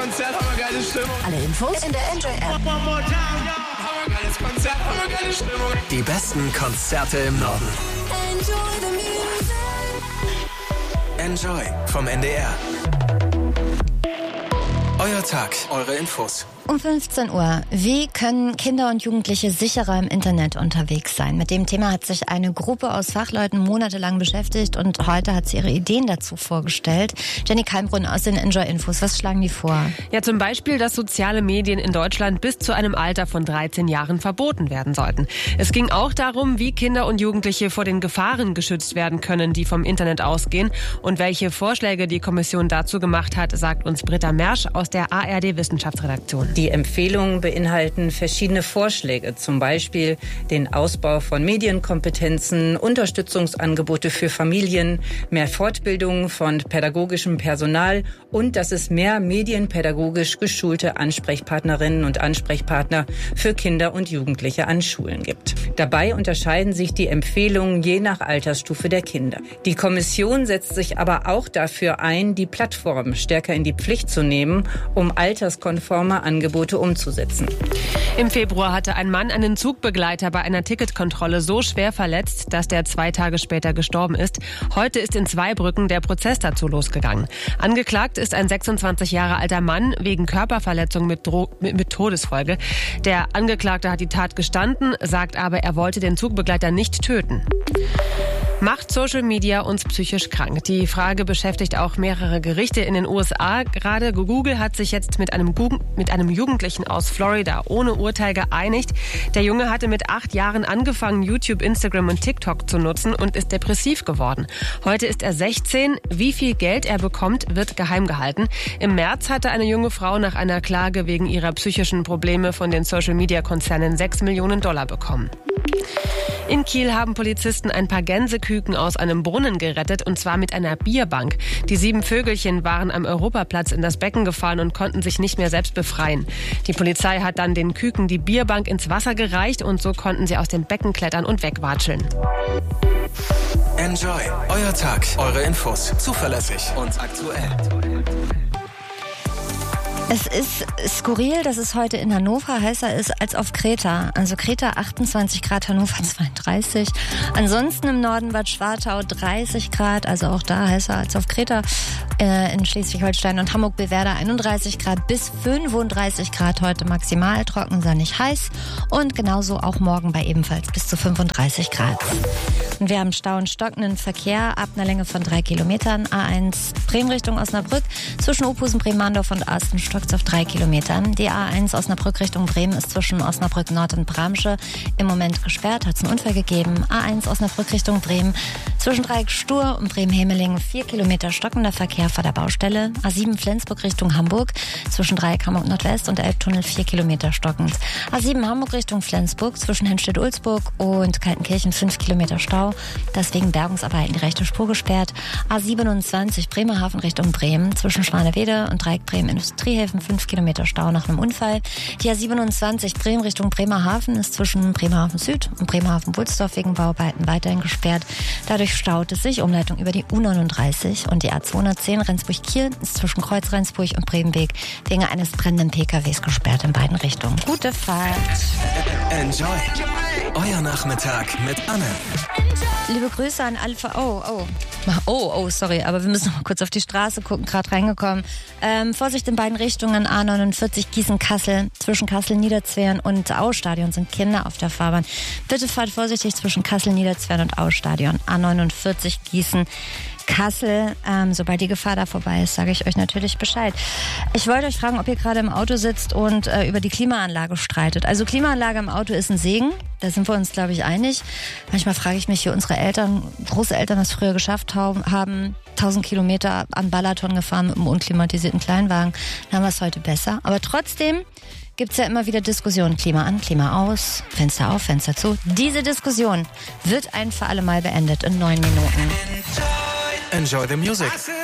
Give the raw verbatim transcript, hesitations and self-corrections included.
Konzert, hammergeile Stimmung. Alle Infos in der Enjoy App. Hammergeiles Konzert, hammergeile Stimmung. Die besten Konzerte im Norden. Enjoy the music. Enjoy vom N D R. Euer Tag, eure Infos. Um fünfzehn Uhr. Wie können Kinder und Jugendliche sicherer im Internet unterwegs sein? Mit dem Thema hat sich eine Gruppe aus Fachleuten monatelang beschäftigt und heute hat sie ihre Ideen dazu vorgestellt. Jenny Keimbrunn aus den Enjoy-Infos. Was schlagen die vor? Ja, zum Beispiel, dass soziale Medien in Deutschland bis zu einem Alter von dreizehn Jahren verboten werden sollten. Es ging auch darum, wie Kinder und Jugendliche vor den Gefahren geschützt werden können, die vom Internet ausgehen. Und welche Vorschläge die Kommission dazu gemacht hat, sagt uns Britta Mersch aus der A R D-Wissenschaftsredaktion. Die Empfehlungen beinhalten verschiedene Vorschläge, zum Beispiel den Ausbau von Medienkompetenzen, Unterstützungsangebote für Familien, mehr Fortbildung von pädagogischem Personal und dass es mehr medienpädagogisch geschulte Ansprechpartnerinnen und Ansprechpartner für Kinder und Jugendliche an Schulen gibt. Dabei unterscheiden sich die Empfehlungen je nach Altersstufe der Kinder. Die Kommission setzt sich aber auch dafür ein, die Plattformen stärker in die Pflicht zu nehmen, um alterskonforme Angebote umzusetzen. Im Februar hatte ein Mann einen Zugbegleiter bei einer Ticketkontrolle so schwer verletzt, dass der zwei Tage später gestorben ist. Heute ist in Zweibrücken der Prozess dazu losgegangen. Angeklagt ist ein sechsundzwanzig Jahre alter Mann wegen Körperverletzung mit, Dro- mit, mit Todesfolge. Der Angeklagte hat die Tat gestanden, sagt aber, er wollte den Zugbegleiter nicht töten. Macht Social Media uns psychisch krank? Die Frage beschäftigt auch mehrere Gerichte in den U S A. Gerade Google hat sich jetzt mit einem, Gu- mit einem Jugendlichen aus Florida ohne Urteil geeinigt. Der Junge hatte mit acht Jahren angefangen, YouTube, Instagram und TikTok zu nutzen und ist depressiv geworden. Heute ist er sechzehn. Wie viel Geld er bekommt, wird geheim gehalten. Im März hatte eine junge Frau nach einer Klage wegen ihrer psychischen Probleme von den Social Media Konzernen sechs Millionen Dollar bekommen. In Kiel haben Polizisten ein paar Gänseküken aus einem Brunnen gerettet, und zwar mit einer Bierbank. Die sieben Vögelchen waren am Europaplatz in das Becken gefallen und konnten sich nicht mehr selbst befreien. Die Polizei hat dann den Küken die Bierbank ins Wasser gereicht und so konnten sie aus dem Becken klettern und wegwatscheln. Enjoy, euer Tag, eure Infos. Zuverlässig und aktuell. Es ist skurril, dass es heute in Hannover heißer ist als auf Kreta. Also Kreta achtundzwanzig Grad, Hannover zweiunddreißig. Ansonsten im Norden Bad Schwartau dreißig Grad, also auch da heißer als auf Kreta. Äh, in Schleswig-Holstein und Hamburg-Bewerder einunddreißig Grad bis fünfunddreißig Grad heute maximal, trocken, sonnig, heiß. Und genauso auch morgen bei ebenfalls bis zu fünfunddreißig Grad. Und wir haben Stau und stockenden Verkehr ab einer Länge von drei Kilometern. A eins Bremen Richtung Osnabrück zwischen Ophusen, Bremen-Mandorf und Asten stockt auf drei Kilometern. Die A eins Osnabrück Richtung Bremen ist zwischen Osnabrück Nord und Bramsche im Moment gesperrt, hat es einen Unfall gegeben. A eins Osnabrück Richtung Bremen zwischen Dreieck Stur und Bremen-Hemeling vier Kilometer stockender Verkehr vor der Baustelle. A sieben Flensburg Richtung Hamburg zwischen Dreieck Hamburg Nordwest und Elbtunnel vier Kilometer stockend. A sieben Hamburg Richtung Flensburg zwischen Hennstedt-Ulzburg und Kaltenkirchen fünf Kilometer Stau. Deswegen Bergungsarbeiten die rechte Spur gesperrt. A siebenundzwanzig Bremerhaven Richtung Bremen zwischen Schwanewede und Dreieck Bremen Industriehäfen fünf Kilometer Stau nach einem Unfall. Die A siebenundzwanzig Bremen Richtung Bremerhaven ist zwischen Bremerhaven Süd und Bremerhaven Wulsdorf wegen Bauarbeiten weiterhin gesperrt. Dadurch staut es sich. Umleitung über die U neununddreißig und die A zweihundertzehn Rendsburg-Kiel ist zwischen Kreuz Rendsburg und Bremenweg wegen eines brennenden P K Ws gesperrt in beiden Richtungen. Gute Fahrt. Enjoy, euer Nachmittag mit Anne. Liebe Grüße an Alpha. Oh, oh. Oh, oh, sorry, aber wir müssen noch mal kurz auf die Straße gucken, gerade reingekommen. Ähm, Vorsicht in beiden Richtungen, A neunundvierzig Gießen-Kassel. Zwischen Kassel-Niederzweren und Aue-Stadion sind Kinder auf der Fahrbahn. Bitte fahrt vorsichtig zwischen Kassel-Niederzweren und Aue-Stadion. A neunundvierzig Gießen. Kassel, ähm, sobald die Gefahr da vorbei ist, sage ich euch natürlich Bescheid. Ich wollte euch fragen, ob ihr gerade im Auto sitzt und äh, über die Klimaanlage streitet. Also Klimaanlage im Auto ist ein Segen, da sind wir uns, glaube ich, einig. Manchmal frage ich mich, wie unsere Eltern, Großeltern das früher geschafft haben, tausend Kilometer an Balaton gefahren mit einem unklimatisierten Kleinwagen. Dann haben wir es heute besser. Aber trotzdem gibt es ja immer wieder Diskussionen. Klima an, Klima aus, Fenster auf, Fenster zu. Diese Diskussion wird ein für alle Mal beendet in neun Minuten. Enjoy the music.